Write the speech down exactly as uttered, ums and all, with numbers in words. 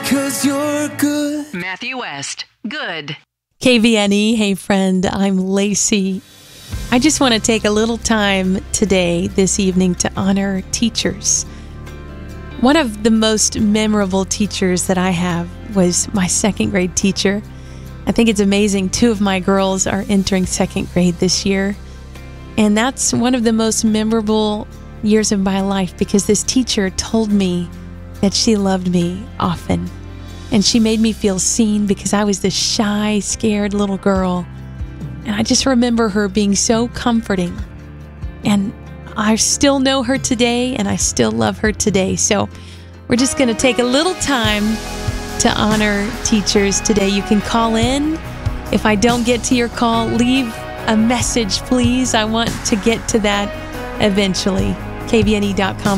'cause you're good. Matthew West, good. K V N E, hey friend, I'm Lacey. I just want to take a little time today, this evening, to honor teachers. One of the most memorable teachers that I have was my second grade teacher. I think it's amazing. Two of my girls are entering second grade this year. And that's one of the most memorable years of my life because this teacher told me that she loved me often. And she made me feel seen because I was this shy, scared little girl. And I just remember her being so comforting. And I still know her today, and I still love her today. So we're just going to take a little time to honor teachers today. You can call in. If I don't get to your call, leave a message, please. I want to get to that eventually. K V N E dot com